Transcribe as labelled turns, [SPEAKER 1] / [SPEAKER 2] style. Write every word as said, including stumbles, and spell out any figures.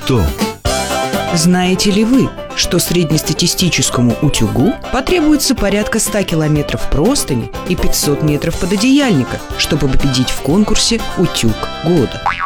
[SPEAKER 1] что?
[SPEAKER 2] Знаете ли вы, что среднестатистическому утюгу потребуется порядка ста километров простыни и пятьсот метров пододеяльника, чтобы победить в конкурсе «Утюг года»?